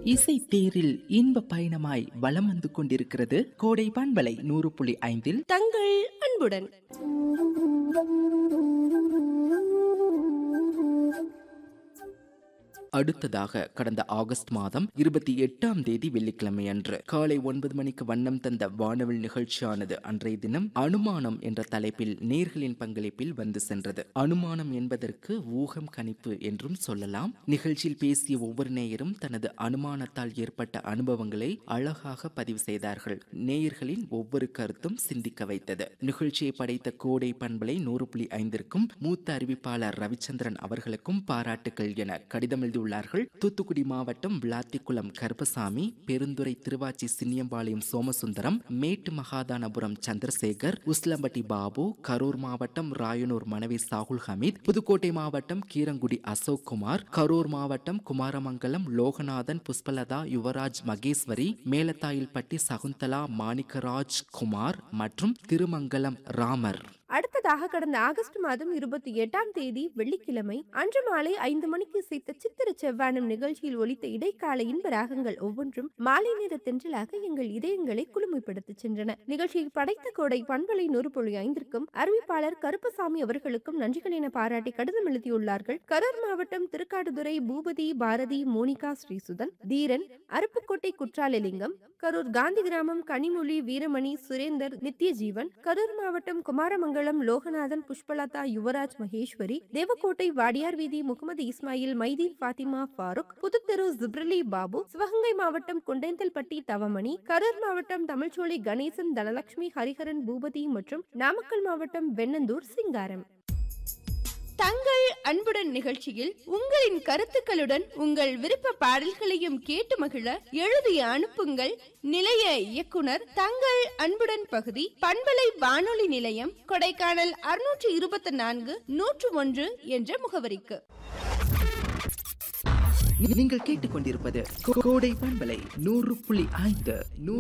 இசை தேரில் இன்ப பயணமாய் வலம் வந்து கொண்டிருக்கிறது கோடை பண்பலை 100.5 தங்கள் அன்புடன். அடுத்ததாக கடந்த ஆகஸ்ட் மாதம் 28ஆம் தேதி வெள்ளிக்கிழமை அன்று காலை 9 மணிக்கு வண்ணம் தந்த வானவில் நிகழ்ச்சியானது அன்றைய தினம் அனுமானம் என்ற தலைப்பில் நேர்களின் பங்களிப்பில் வந்து சென்றது. அனுமானம் என்பதற்கு ஊகம் கணிப்பு என்றும் சொல்லலாம். நிகழ்ச்சியில் பேசிய ஒவ்வொரு நேயரும் தனது அனுமானத்தால் ஏற்பட்ட அனுபவங்களை அழகாக பதிவு செய்தார்கள். நேயர்களின் ஒவ்வொரு கருத்தும் சிந்திக்க வைத்தது. நிகழ்ச்சியை படைத்த கோடை பண்பலை 100.5ற்கும் மூத்த அறிவிப்பாளர் ரவிச்சந்திரன் அவர்களுக்கும் பாராட்டுகள் என கடிதம் எழுதி தூத்துக்குடி மாவட்டம் விளாத்திக்குளம் கருப்பசாமி, பெருந்துறை திருவாச்சி சின்னியம்பாளையம் சோமசுந்தரம், மேட்டு மகாதானபுரம் சந்திரசேகர், உஸ்லம்பட்டி பாபு, கரூர் மாவட்டம் ராயனூர் மனைவி சாகுல் ஹமீத், புதுக்கோட்டை மாவட்டம் கீரங்குடி அசோக் குமார், கரூர் மாவட்டம் குமாரமங்கலம் லோகநாதன், புஷ்பலதா, யுவராஜ் மகேஸ்வரி, மேலத்தாயில்பட்டி சகுந்தலா, மாணிக்கராஜ் குமார் மற்றும் திருமங்கலம் ராமர். அடுத்ததாக கடந்த ஆகஸ்ட் மாதம் 28ஆம் தேதி வெள்ளிக்கிழமை அன்று மாலை 5 மணிக்கு இசைத்த சித்திர செவ்வானம் நிகழ்ச்சியில் ஒலித்த இடைக்கால இன்ப ராகங்கள் ஒவ்வொன்றும் மாலை நேர தென்றலாக எங்கள் இதயங்களை குளுமைப்படுத்தி சென்றன. நிகழ்ச்சியை படைத்த கோடை பண்பலை 100.5ற்கும் அறிவிப்பாளர் கருப்பசாமி அவர்களுக்கும் நன்றிகள் என பாராட்டி கடிதம் எழுதியுள்ளார்கள். கரூர் மாவட்டம் திருக்காடுதுறை பூபதி, பாரதி, மோனிகா, ஸ்ரீசுதன், தீரன், அருப்புக்கோட்டை குற்றாலலிங்கம், கரூர் காந்தி கிராமம் கனிமொழி, வீரமணி, சுரேந்தர், நித்யஜீவன், கரூர் மாவட்டம் குமாரமங்கலம் லோகநாதன், புஷ்பலதா, யுவராஜ் மகேஸ்வரி, தேவக்கோட்டை வாடியார் வீதி முகமது இஸ்மாயில், மைதீன் பாத்திமா, ஃபாரூக், புதுத்தெரு ஜிப்ரலி பாபு, சிவகங்கை மாவட்டம் குண்டேந்தல்பட்டி தவமணி, கரூர் மாவட்டம் தமிழ்ச்சோலை கணேசன், தனலட்சுமி, ஹரிஹரன், பூபதி மற்றும் நாமக்கல் மாவட்டம் வெண்ணந்தூர் சிங்காரம். தங்கள் அன்புடன் நிகழ்ச்சியில் உங்களின் கருத்துக்களுடன் உங்கள் விருப்ப பாடல்களையும் கேட்டு மகிழ எழுதி அனுப்புங்கள். நிலைய இயக்குனர், தங்கள் அன்புடன் பகுதி, பண்பலை வானொலி நிலையம், கொடைக்கானல் 624 101 என்ற முகவரிக்கு. நீங்கள் கேட்டுக்கொண்டிருப்பது கோடை பண்பலை 100.5.